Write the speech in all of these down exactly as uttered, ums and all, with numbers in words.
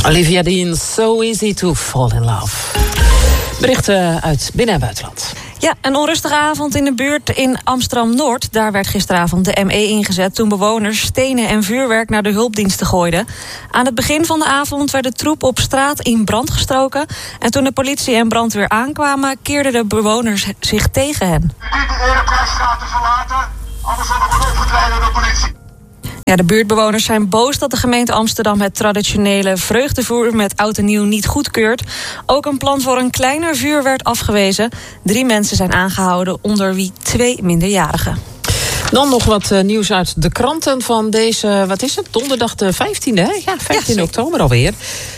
Olivia Dean, So Easy to Fall in Love. Berichten uit binnen- en buitenland. Ja, een onrustige avond in de buurt in Amsterdam-Noord. Daar werd gisteravond de M E ingezet toen bewoners stenen en vuurwerk naar de hulpdiensten gooiden. Aan het begin van de avond werd de troep op straat in brand gestoken. En toen de politie en brandweer aankwamen, keerden de bewoners zich tegen hen. U dient de Erepreisstraat te verlaten, anders zal er worden opgetreden door de politie. Ja, de buurtbewoners zijn boos dat de gemeente Amsterdam het traditionele vreugdevuur met oud en nieuw niet goedkeurt. Ook een plan voor een kleiner vuur werd afgewezen. Drie mensen zijn aangehouden, onder wie twee minderjarigen. Dan nog wat uh, nieuws uit de kranten van deze, wat is het, donderdag de vijftiende, hè? Ja, vijftiende oktober alweer.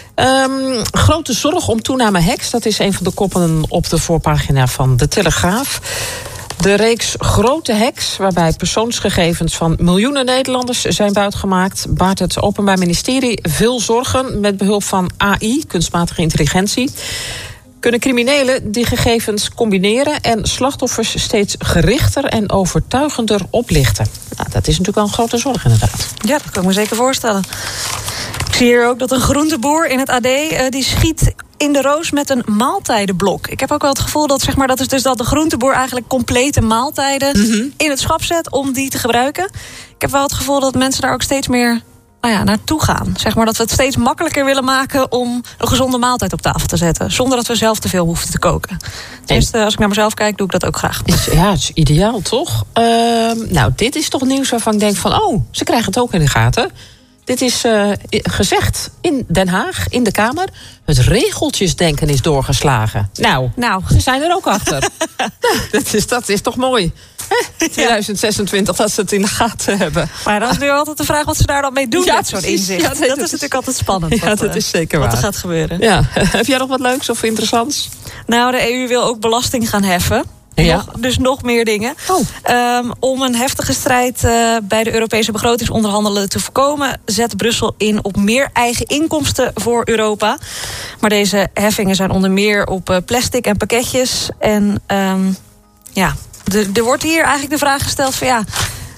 Um, grote zorg om toename hacks, dat is een van de koppen op de voorpagina van De Telegraaf. De reeks grote hacks, waarbij persoonsgegevens van miljoenen Nederlanders zijn buitgemaakt, baart het Openbaar Ministerie veel zorgen. Met behulp van A I, kunstmatige intelligentie, kunnen criminelen die gegevens combineren en slachtoffers steeds gerichter en overtuigender oplichten. Nou, dat is natuurlijk wel een grote zorg inderdaad. Ja, dat kan ik me zeker voorstellen. Ik zie hier ook dat een groenteboer in het A D, uh, die schiet in de roos met een maaltijdenblok. Ik heb ook wel het gevoel dat, zeg maar, dat is dus dat de groenteboer eigenlijk complete maaltijden mm-hmm. in het schap zet om die te gebruiken. Ik heb wel het gevoel dat mensen daar ook steeds meer nou ja, naartoe gaan. Zeg maar dat we het steeds makkelijker willen maken om een gezonde maaltijd op tafel te zetten, zonder dat we zelf te veel hoeven te koken. Tenminste, als ik naar mezelf kijk, doe ik dat ook graag. Ja, het is ideaal, toch? Uh, nou, dit is toch nieuws waarvan ik denk van, oh, ze krijgen het ook in de gaten. Dit is uh, gezegd in Den Haag, in de Kamer. Het regeltjesdenken is doorgeslagen. Nou, nou. Ze zijn er ook achter. Nou, dat, is, dat is toch mooi. twintig zesentwintig, dat ze het in de gaten hebben. Maar dan is nu altijd de vraag wat ze daar dan mee doen, ja, met zo'n inzicht. Ja, nee, dat, dat is natuurlijk altijd spannend. Ja, wat, dat is zeker wat waar. er gaat gebeuren. Ja. Heb jij nog wat leuks of interessants? Nou, de E U wil ook belasting gaan heffen. Ja. Nog, dus nog meer dingen. Oh. Um, om een heftige strijd uh, bij de Europese begrotingsonderhandelingen te voorkomen, zet Brussel in op meer eigen inkomsten voor Europa. Maar deze heffingen zijn onder meer op uh, plastic en pakketjes. En um, ja, er wordt hier eigenlijk de vraag gesteld van ja,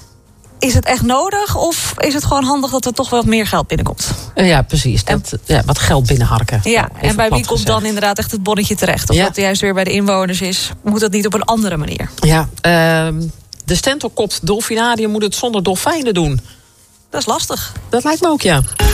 is het echt nodig of is het gewoon handig dat er toch wat meer geld binnenkomt? Ja, precies. Dat, en, ja, wat geld binnenharken. Ja, en bij wie komt dan inderdaad echt het bonnetje terecht? Of ja. dat juist weer bij de inwoners is? Moet dat niet op een andere manier? Ja, uh, de Stentelkopt Dolfinarium moet het zonder dolfijnen doen. Dat is lastig. Dat lijkt me ook, ja.